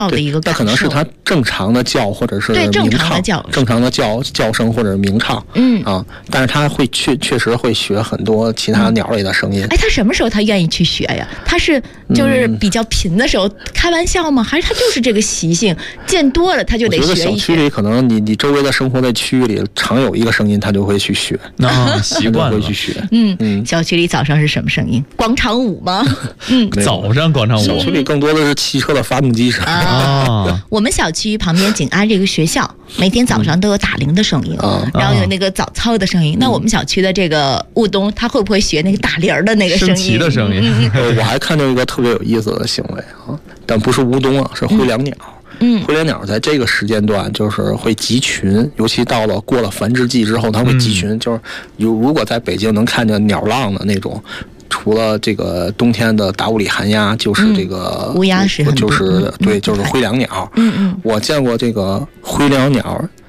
的一个感受。 那可能是它正常的叫或者是鸣唱，正常的叫声或者鸣唱，但是它会确实会学很多其他鸟类的声音。 哎，他什么时候他愿意去学呀？他是就是比较贫的时候开玩笑吗？还是他就是这个习性，见多了他就得学一学？ 我觉得小区里可能你周围的生活在区域里常有一个声音，他就会去学， 习惯了会去学。 小区里早上是什么声音？广场舞吗？ 早上广场舞。 小区里更多的是汽车的发动机声。 我们小区旁边紧挨这个学校，每天早上都有打铃的声音，然后有那个早操的声音。那我们小区的这个务东，他会不会学那个打铃的那个声音？ 升旗的声音。 我还看到一个特别有意思的行为但不是乌冬是灰椋鸟。灰椋鸟在这个时间段就是会集群，尤其到了过了繁殖季之后，它会集群。就是如果在北京能看见鸟浪的那种，除了这个冬天的达乌里寒鸦，就是这个乌鸦是很多， 就是对，就是灰椋鸟。我见过这个灰椋鸟